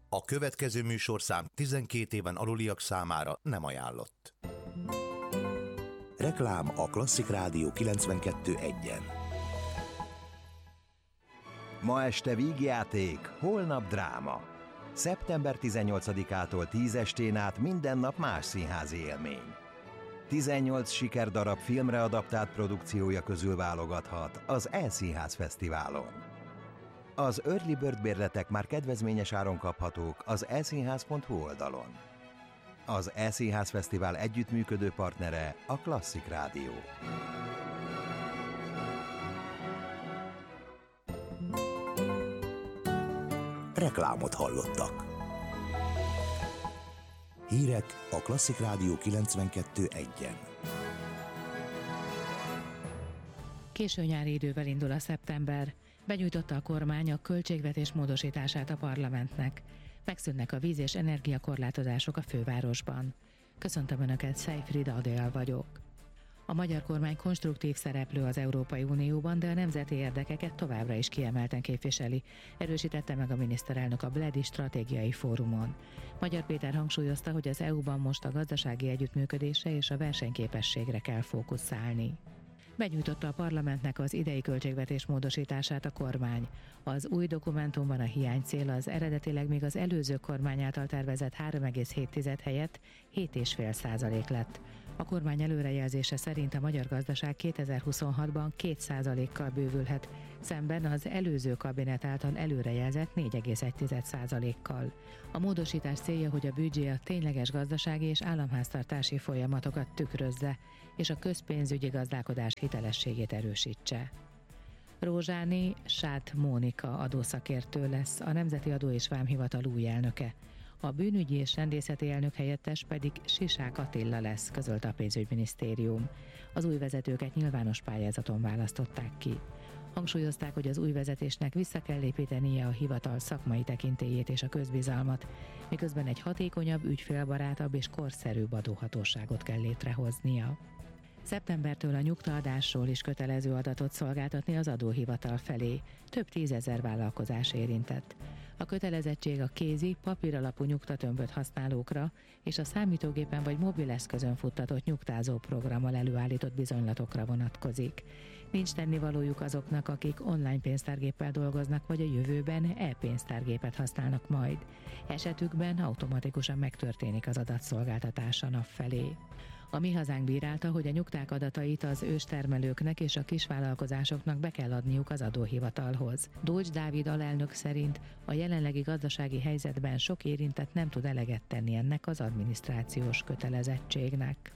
A következő műsorszám 12 éven aluliak számára nem ajánlott. Reklám a Klasszik Rádió 92.1-en. Ma este vígjáték, holnap dráma. Szeptember 18-ától 10 estén át minden nap más színházi élmény. 18 sikerdarab filmre adaptált produkciója közül válogathat az E-Színház Fesztiválon. Az Early Bird bérletek már kedvezményes áron kaphatók az eszínház.hu oldalon. Az E-Színház Fesztivál együttműködő partnere a Klasszik Rádió. Reklámot hallottak. Hírek a Klasszik Rádió 92.1-en. Késő nyári idővel indul a szeptember. Benyújtotta a kormány a költségvetés módosítását a parlamentnek. Megszűnnek a víz- és energiakorlátozások a fővárosban. Köszöntöm Önöket, Szejfrid Adél vagyok. A magyar kormány konstruktív szereplő az Európai Unióban, de a nemzeti érdekeket továbbra is kiemelten képviseli, erősítette meg a miniszterelnök a Bledi Stratégiai Fórumon. Magyar Péter hangsúlyozta, hogy az EU-ban most a gazdasági együttműködésre és a versenyképességre kell fókuszálni. Benyújtotta a parlamentnek az idei költségvetés módosítását a kormány. Az új dokumentumban a hiánycél az eredetileg még az előző kormány által tervezett 3,7 helyett 7,5% lett. A kormány előrejelzése szerint a magyar gazdaság 2026-ban 2%-kal bővülhet, szemben az előző kabinet által előrejelzett 4,1%-kal. A módosítás célja, hogy a büdzsé a tényleges gazdasági és államháztartási folyamatokat tükrözze, és a közpénzügyi gazdálkodás hitelességét erősítse. Rózsáné Sát Mónika adószakértő lesz a Nemzeti Adó és Vámhivatal új elnöke. A bűnügyi és rendészeti elnök helyettes pedig Sisák Attila lesz, közölte a pénzügyminisztérium. Az új vezetőket nyilvános pályázaton választották ki. Hangsúlyozták, hogy az új vezetésnek vissza kell építenie a hivatal szakmai tekintélyét és a közbizalmat, miközben egy hatékonyabb, ügyfélbarátabb és korszerűbb adóhatóságot kell létrehoznia. Szeptembertől a nyugtaadásról is kötelező adatot szolgáltatni az adóhivatal felé. Több 10 000 vállalkozás érintett. A kötelezettség a kézi, papíralapú nyugtatömböt használókra és a számítógépen vagy mobileszközön futtatott nyugtázó programmal előállított bizonylatokra vonatkozik. Nincs tennivalójuk azoknak, akik online pénztárgéppel dolgoznak, vagy a jövőben e-pénztárgépet használnak majd. Esetükben automatikusan megtörténik az adatszolgáltatás a NAV felé. A Mi Hazánk bírálta, hogy a nyugták adatait az őstermelőknek és a kisvállalkozásoknak be kell adniuk az adóhivatalhoz. Dolcs Dávid alelnök szerint a jelenlegi gazdasági helyzetben sok érintett nem tud eleget tenni ennek az adminisztrációs kötelezettségnek.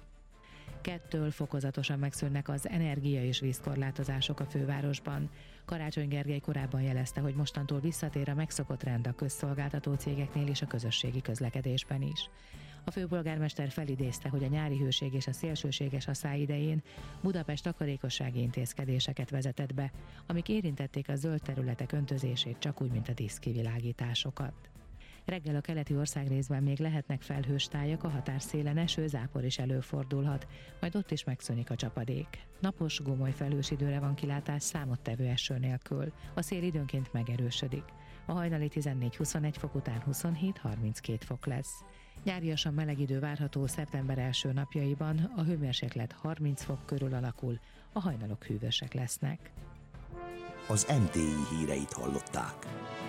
2-től fokozatosan megszűnnek az energia- és vízkorlátozások a fővárosban. Karácsony Gergely korábban jelezte, hogy mostantól visszatér a megszokott rend a közszolgáltató cégeknél és a közösségi közlekedésben is. A főpolgármester felidézte, hogy a nyári hőség és a szélsőséges asszály idején Budapest takarékossági intézkedéseket vezetett be, amik érintették a zöld területek öntözését, csak úgy, mint a díszkivilágításokat. Reggel a keleti országrészben még lehetnek felhős tájak, a határszélen eső, zápor is előfordulhat, majd ott is megszűnik a csapadék. Napos, gomoly felhős időre van kilátás számottevő eső nélkül. A szél időnként megerősödik. A hajnali 14-21 fok után 27-32 fok lesz. Nyáriasan meleg idő várható szeptember első napjaiban, a hőmérséklet 30 fok körül alakul, a hajnalok hűvösek lesznek. Az MTI híreit hallották.